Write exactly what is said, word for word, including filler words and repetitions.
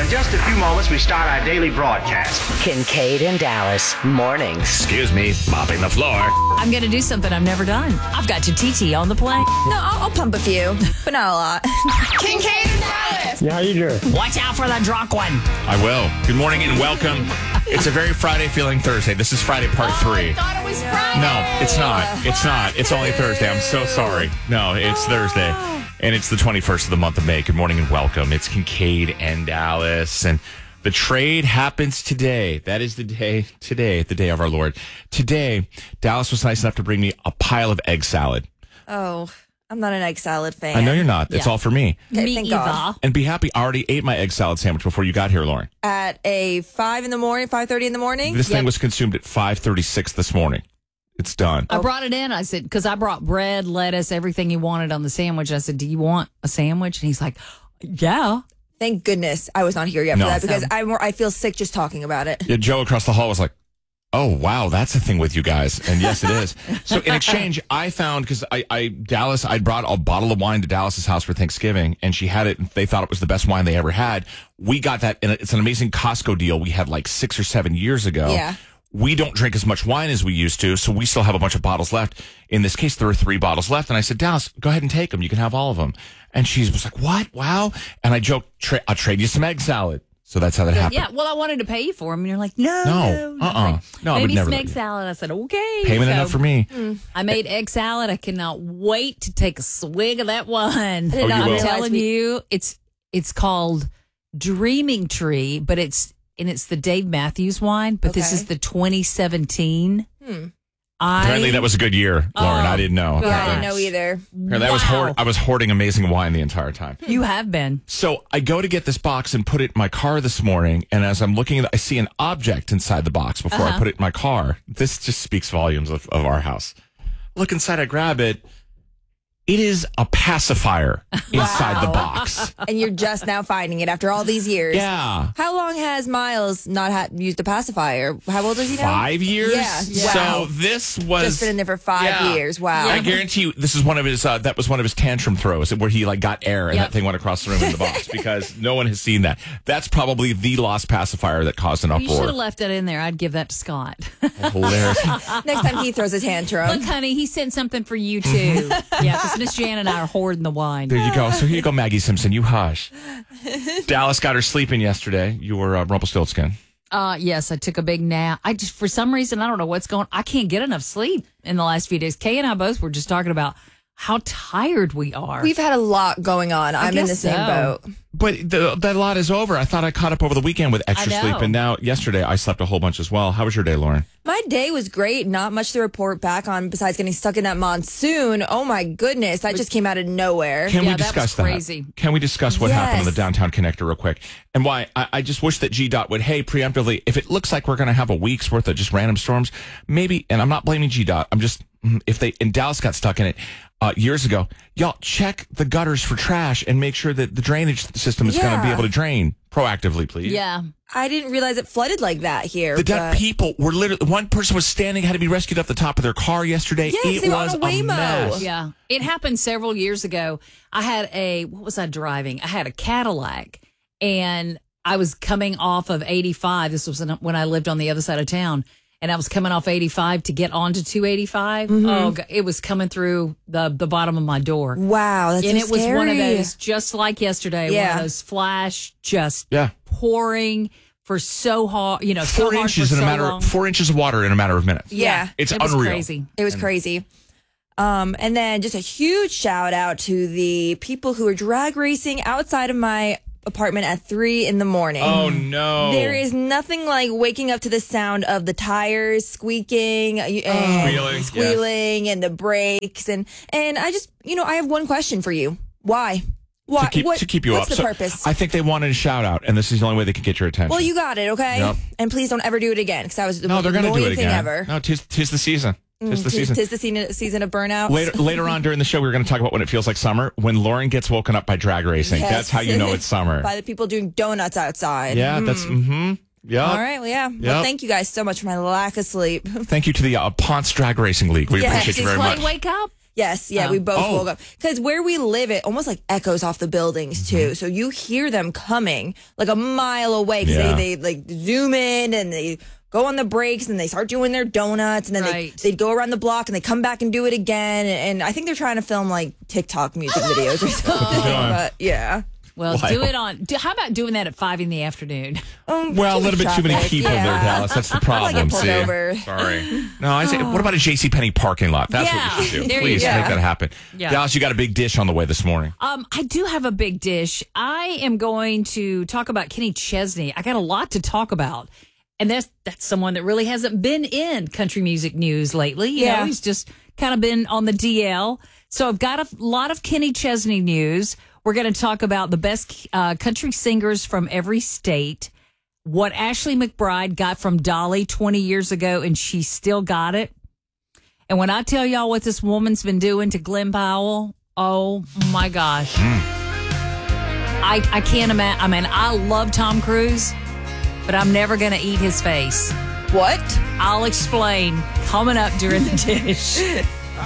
in just a few moments, we start our daily broadcast. Kincaid and Dallas mornings. Excuse me, mopping the floor. I'm going to do something I've never done. I've got to T T on the plane. No, I'll, I'll pump a few, but not a lot. Kincaid and Dallas. Yeah, how you doing? Watch out for the drunk one. I will. Good morning and welcome. It's a very Friday feeling Thursday. This is Friday part Oh, three. I thought it was Friday. No, it's not. It's not. It's only Thursday. I'm so sorry. No, it's Thursday. And it's the twenty-first of the month of May. Good morning and welcome. It's Kincaid and Dallas. And the trade happens today. That is the day, today, the day of our Lord. Today, Dallas was nice enough to bring me a pile of egg salad. Oh, I'm not an egg salad fan. I know you're not. It's Yeah. all for me. Okay, Me thank either. God. And be happy, I already ate my egg salad sandwich before you got here, Lauren. At a five in the morning, five thirty in the morning. This Yep. thing was consumed at five thirty-six this morning. It's done. I brought it in. I said, because I brought bread, lettuce, everything he wanted on the sandwich. I said, do you want a sandwich? And he's like, yeah. Thank goodness I was not here yet No. for that because I I feel sick just talking about it. Yeah, Joe across the hall was like, oh, wow, that's a thing with you guys. And yes, it is. So in exchange, I found, because I, I, Dallas, I brought a bottle of wine to Dallas's house for Thanksgiving, and she had it, and they thought it was the best wine they ever had. We got that, and it's an amazing Costco deal we had like six or seven years ago. Yeah. We don't drink as much wine as we used to, so we still have a bunch of bottles left. In this case, there are three bottles left, and I said, Dallas, go ahead and take them. You can have all of them. And she was like, what? Wow. And I joked, Tra- I'll trade you some egg salad. So that's how that happened. Yeah, well, I wanted to pay you for him. And you're like, no, No, no. uh-uh. No, I would Maybe never some let egg you. salad. I said, okay. Payment So enough for me. I made egg salad. I cannot wait to take a swig of that wine. did Oh, not you I'm will? realize telling we- you, it's it's called Dreaming Tree, but it's and it's the Dave Matthews wine. But this Okay. is the twenty seventeen. Hmm. I, Apparently that was a good year, Lauren. Oh, I didn't know. God. Yeah, I Apparently. didn't know either. Apparently I was Wow. hoard- I was hoarding amazing wine the entire time. You have been. So I go to get this box and put it in my car this morning, and as I'm looking at it, I see an object inside the box before I put it in my car. This just speaks volumes of, of our house. Look inside, I grab it. It is a pacifier inside the box. And you're just now finding it after all these years. Yeah. How long has Miles not had used a pacifier? How old is he now? Five years? Yeah. So Wow. this was... Just been in there for five Yeah. years. Wow. I guarantee you, this is one of his. Uh, that was one of his tantrum throws, where he like got air and Yep. that thing went across the room in the box because no one has seen that. That's probably the lost pacifier that caused an You should uproar. have left it in there. I'd give that to Scott. Hilarious. Next time he throws a tantrum. Look, honey, he sent something for you too. Yeah, because Miss Jan and I are hoarding the wine. There you go. So here you go, Maggie Simpson. You hush. Dallas got her sleeping yesterday. You were uh, Rumpelstiltskin. Uh, yes, I took a big nap. I just, for some reason, I don't know what's going on. I can't get enough sleep in the last few days. Kay and I both were just talking about how tired we are. We've had a lot going on. I'm in guess the same so. boat. But the, that lot is over. I thought I caught up over the weekend with extra I know. sleep, and now yesterday I slept a whole bunch as well. How was your day, Lauren? My day was great. Not much to report back on besides getting stuck in that monsoon. Oh my goodness. That just came out of nowhere. Can Yeah, we that discuss was crazy. that? Can we discuss what happened on the Yes. downtown connector real quick? And why I, I just wish that G DOT would, hey, preemptively, if it looks like we're going to have a week's worth of just random storms, maybe, and I'm not blaming G DOT, I'm just, mm, if they, and Dallas got stuck in it uh, years ago, y'all check the gutters for trash and make sure that the drainage system is going to be Yeah. able to drain proactively, please. yeah. I didn't realize it flooded like that here. The dead but- people were literally, one person was standing, had to be rescued off the top of their car yesterday. Yes, it they were was on a Waymo. mess. Yeah. It happened several years ago. I had a, what was I driving? I had a Cadillac and I was coming off of eighty-five. This was when I lived on the other side of town. And I was coming off eighty-five to get onto two eighty-five. Mm-hmm. Oh, God, it was coming through the, the bottom of my door. Wow, that's and so it was one of scary. those, just like yesterday, one Yeah. of those flash, just Yeah. pouring for so hard, you know, so Four hard inches for in a so matter, long. four inches of water in a matter of minutes. Yeah. It's it was unreal. crazy. It was crazy. Um, and then just a huge shout out to the people who are drag racing outside of my apartment at three in the morning. Oh, no. There is nothing like waking up to the sound of the tires squeaking and Squealing, yes. squealing and the brakes. And, and I just, you know, I have one question for you. Why? Why? to keep, what, to keep you what's up. the So purpose? I think they wanted a shout out, and this is the only way they could get your attention. well, you got it, okay? Yep. And please don't ever do it again because that was the no, most they're going to annoying do it thing again. ever. No, tis, tis the season. Tis the Tis, season. tis the season, season of burnout. Later, later on during the show, we're going to talk about when it feels like summer. When Lauren gets woken up by drag racing, Yes. that's how you know it's summer. By the people doing donuts outside. yeah, Mm. that's mm-hmm. Yeah. All right. Well, yeah. Well, Yep. thank you guys so much for my lack of sleep. Thank you to the uh, Ponce Drag Racing League. We Yes. appreciate you Did very Clay much. wake up? Yes, yeah, Oh. we both Oh. woke up. Because where we live, it almost like echoes off the buildings too. Mm-hmm. So you hear them coming like a mile away because Yeah. they, they like zoom in and they go on the breaks and they start doing their donuts and then Right. they, they go around the block and they come back and do it again. And I think they're trying to film like TikTok music videos or something. But yeah. Well, Why? do it on. Do, how about doing that at five in the afternoon? Um, Well, a little bit too many traffic, people yeah. there, Dallas. That's the problem. get pulled see? over. Sorry. No, I say, what about a JCPenney parking lot? That's Yeah, what we should do. there you Please go. make that happen. Yeah. Dallas, you got a big dish on the way this morning. Um, I do have a big dish. I am going to talk about Kenny Chesney. I got a lot to talk about. And that's that's someone that really hasn't been in country music news lately. You Yeah. know, he's just kind of been on the D L. So I've got a lot of Kenny Chesney news. We're going to talk about the best uh, country singers from every state, what Ashley McBryde got from Dolly twenty years ago, and she still got it. And when I tell y'all what this woman's been doing to Glenn Powell, oh my gosh. I, I can't imagine. I mean, I love Tom Cruise, but I'm never going to eat his face. What? I'll explain coming up during the dish.